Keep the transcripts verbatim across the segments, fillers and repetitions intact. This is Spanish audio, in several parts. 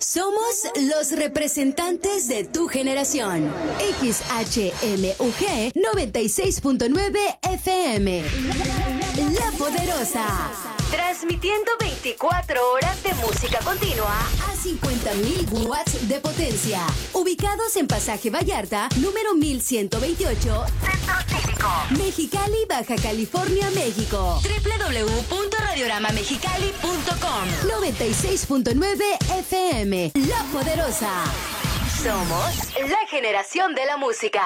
Somos los representantes de tu generación. X H M U G noventa y seis punto nueve F M. La Poderosa. Transmitiendo veinticuatro horas de música continua a cincuenta mil watts de potencia. Ubicados en Pasaje Vallarta, número mil ciento veintiocho, Centro Cívico, Mexicali, Baja California, México. doble u doble u doble u punto radiorama mexicali punto com. noventa y seis punto nueve F M. La Poderosa. Somos la generación de la música.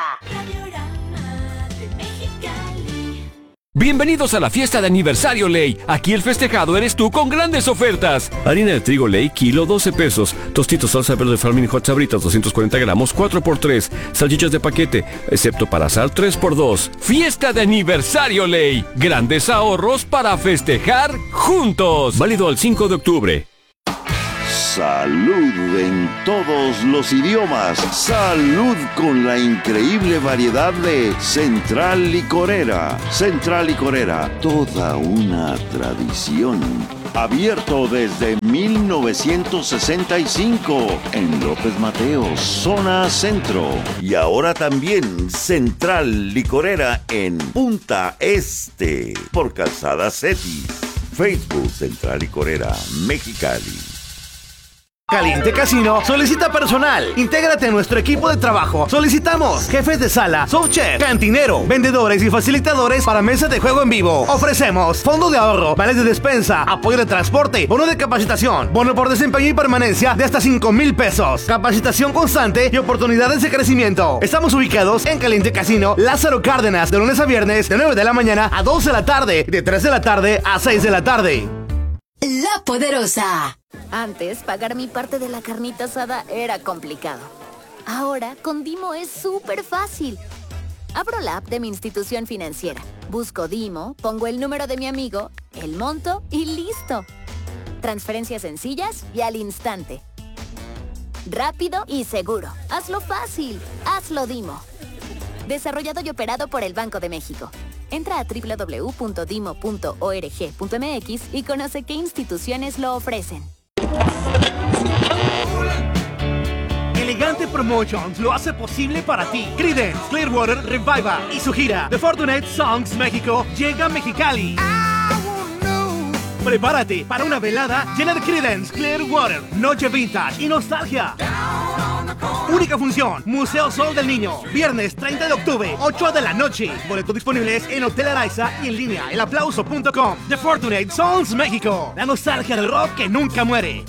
Bienvenidos a la fiesta de aniversario Ley. Aquí el festejado eres tú con grandes ofertas. Harina de trigo Ley, kilo doce pesos. Tostitos salsa verde Flaming Hot Sabritas doscientos cuarenta gramos, cuatro por tres. Salchichas de paquete, excepto para sal, tres por dos. Fiesta de aniversario Ley. Grandes ahorros para festejar juntos. Válido al cinco de octubre. Salud en todos los idiomas. Salud con la increíble variedad de Central Licorera. Central Licorera, toda una tradición. Abierto desde mil novecientos sesenta y cinco en López Mateos, zona centro. Y ahora también Central Licorera en Punta Este, por Calzada Cetis. Facebook Central Licorera, Mexicali. Caliente Casino solicita personal. Intégrate a nuestro equipo de trabajo. Solicitamos jefes de sala, softchef, cantinero, vendedores y facilitadores para mesas de juego en vivo. Ofrecemos fondo de ahorro, vales de despensa, apoyo de transporte, bono de capacitación, bono por desempeño y permanencia de hasta cinco mil pesos, capacitación constante y oportunidades de crecimiento. Estamos ubicados en Caliente Casino, Lázaro Cárdenas, de lunes a viernes, de nueve de la mañana a dos de la tarde, de tres de la tarde a seis de la tarde. La Poderosa. Antes, pagar mi parte de la carnita asada era complicado. Ahora, con Dimo es súper fácil. Abro la app de mi institución financiera, busco Dimo, pongo el número de mi amigo, el monto y listo. Transferencias sencillas y al instante. Rápido y seguro. Hazlo fácil. Hazlo Dimo. Desarrollado y operado por el Banco de México. Entra a doble u doble u doble u punto dimo punto org punto m x y conoce qué instituciones lo ofrecen. Elegante Promotions lo hace posible para ti. Creedence Clearwater Revival y su gira The Fortunate Songs México llega a Mexicali. Prepárate para una velada llena de Creedence Clearwater, noche vintage y nostalgia. Única función, Museo Sol del Niño, viernes treinta de octubre, ocho de la noche. Boletos disponibles en Hotel Araiza y en línea, el aplauso punto com. The Fortunate Songs México, la nostalgia del rock que nunca muere.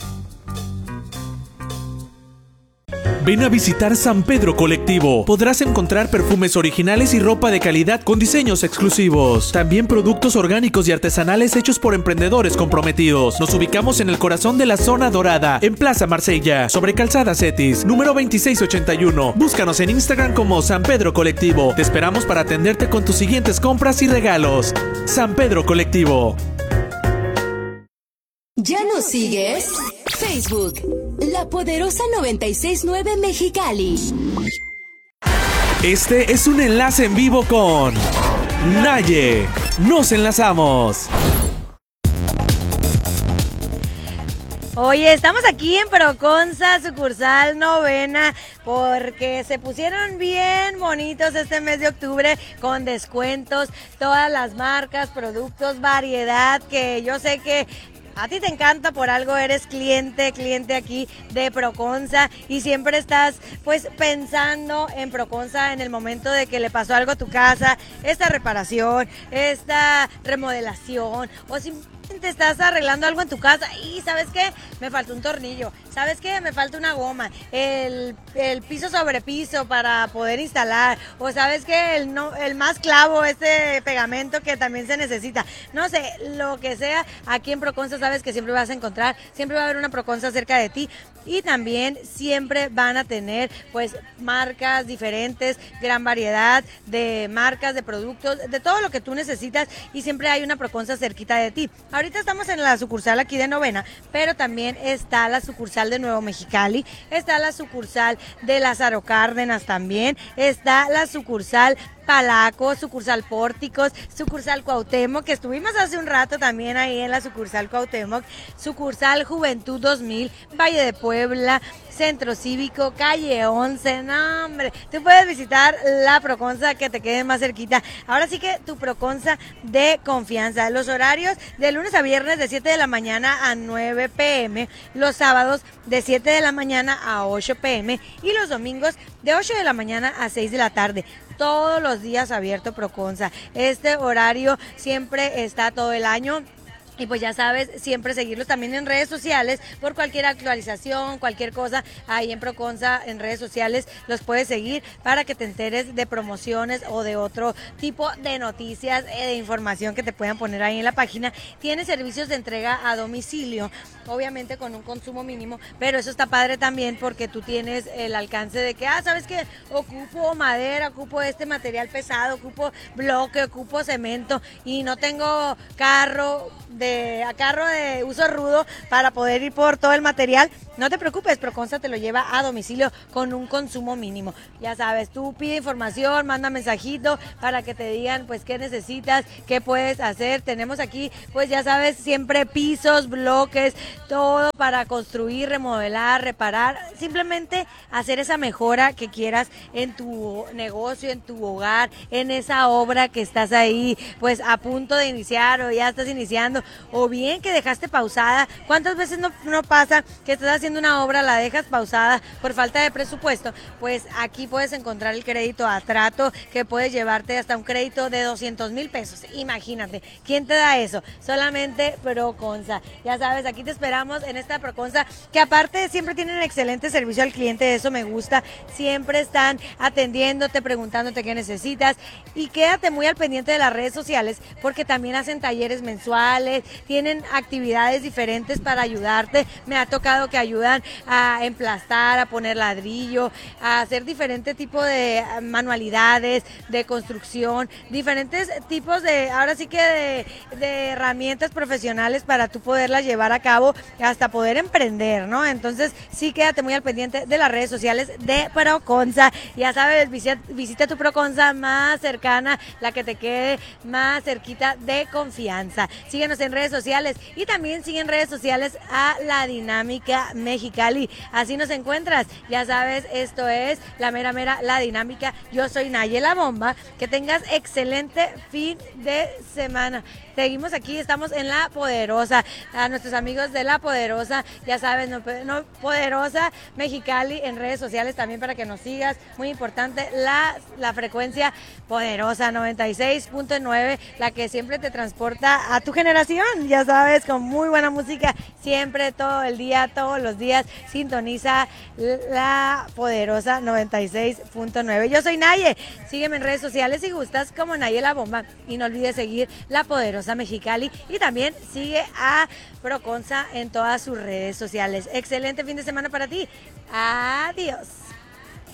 Ven a visitar San Pedro Colectivo. Podrás encontrar perfumes originales y ropa de calidad con diseños exclusivos. También productos orgánicos y artesanales hechos por emprendedores comprometidos. Nos ubicamos en el corazón de la zona dorada, en Plaza Marsella, sobre Calzada Cetis, número veintiséis ochenta y uno. Búscanos en Instagram como San Pedro Colectivo. Te esperamos para atenderte con tus siguientes compras y regalos. San Pedro Colectivo. ¿Ya nos sigues? Facebook, La Poderosa noventa y seis punto nueve Mexicali. Este es un enlace en vivo con Naye. Nos enlazamos. Oye, estamos aquí en Proconza, sucursal novena, porque se pusieron bien bonitos este mes de octubre con descuentos, todas las marcas, productos, variedad, que yo sé que a ti te encanta, por algo eres cliente, cliente aquí de Proconza y siempre estás pues pensando en Proconza en el momento de que le pasó algo a tu casa, esta reparación, esta remodelación o simplemente estás arreglando algo en tu casa y ¿sabes qué? Me falta un tornillo, ¿sabes qué? Me falta una goma, el, el piso sobre piso para poder instalar o ¿sabes qué? El, no, el más clavo, este pegamento que también se necesita, no sé, lo que sea, aquí en Proconza sabes que siempre vas a encontrar, siempre va a haber una Proconza cerca de ti y también siempre van a tener pues marcas diferentes, gran variedad de marcas, de productos, de todo lo que tú necesitas y siempre hay una Proconza cerquita de ti. Ahorita estamos en la sucursal aquí de Novena, pero también está la sucursal de Nuevo Mexicali, está la sucursal de Lázaro Cárdenas también, está la sucursal Palaco, sucursal Pórticos, sucursal Cuauhtémoc, que estuvimos hace un rato también ahí en la sucursal Cuauhtémoc, sucursal Juventud dos mil, Valle de Puebla, Centro Cívico, calle once, no hombre, tú puedes visitar la Proconza que te quede más cerquita. Ahora sí que tu Proconza de confianza. Los horarios de lunes a viernes de siete de la mañana a nueve pm, los sábados de siete de la mañana a ocho pm y los domingos de ocho de la mañana a seis de la tarde. Todos los días abierto Proconza. Este horario siempre está todo el año. Y pues ya sabes, siempre seguirlos también en redes sociales por cualquier actualización, cualquier cosa ahí en Proconza, en redes sociales los puedes seguir para que te enteres de promociones o de otro tipo de noticias, eh, de información que te puedan poner ahí en la página. Tiene servicios de entrega a domicilio, obviamente con un consumo mínimo, pero eso está padre también porque tú tienes el alcance de que, ah, ¿sabes qué? Ocupo madera, ocupo este material pesado, ocupo bloque, ocupo cemento y no tengo carro de a carro de uso rudo para poder ir por todo el material. No te preocupes, Proconza te lo lleva a domicilio con un consumo mínimo. Ya sabes, tú pide información, manda mensajito para que te digan pues qué necesitas, qué puedes hacer. Tenemos aquí pues ya sabes siempre pisos, bloques, todo para construir, remodelar, reparar, simplemente hacer esa mejora que quieras en tu negocio, en tu hogar, en esa obra que estás ahí pues a punto de iniciar o ya estás iniciando, o bien que dejaste pausada. ¿Cuántas veces no, no pasa que estás haciendo una obra, la dejas pausada por falta de presupuesto? Pues aquí puedes encontrar el crédito a trato que puedes llevarte hasta un crédito de doscientos mil pesos. Imagínate, ¿quién te da eso? Solamente Proconza. Ya sabes, aquí te esperamos en esta Proconza, que aparte siempre tienen excelente servicio al cliente, eso me gusta. Siempre están atendiéndote, preguntándote qué necesitas y quédate muy al pendiente de las redes sociales porque también hacen talleres mensuales, tienen actividades diferentes para ayudarte. Me ha tocado que ayudan a emplastar, a poner ladrillo, a hacer diferentes tipos de manualidades, de construcción, diferentes tipos de, ahora sí que de, de herramientas profesionales para tú poderlas llevar a cabo hasta poder emprender, ¿no? Entonces sí, quédate muy al pendiente de las redes sociales de Proconza. Ya sabes, visita, visita tu Proconza más cercana, la que te quede más cerquita de confianza. Síguenos en redes sociales y también sigue en redes sociales a La Dinámica Mexicali. Así nos encuentras. Ya sabes, esto es la mera mera La Dinámica. Yo soy Nayela Bomba. Que tengas excelente fin de semana. Seguimos aquí, estamos en La Poderosa. A nuestros amigos de La Poderosa, ya sabes, no, no, Poderosa Mexicali en redes sociales también para que nos sigas. Muy importante, la, la frecuencia Poderosa noventa y seis punto nueve, la que siempre te transporta a tu generación, ya sabes, con muy buena música, siempre, todo el día, todos los días, sintoniza La Poderosa noventa y seis punto nueve. Yo soy Naye, sígueme en redes sociales si gustas como Nayela Bomba y no olvides seguir La Poderosa Mexicali y también sigue a Proconza en todas sus redes sociales. Excelente fin de semana para ti. Adiós.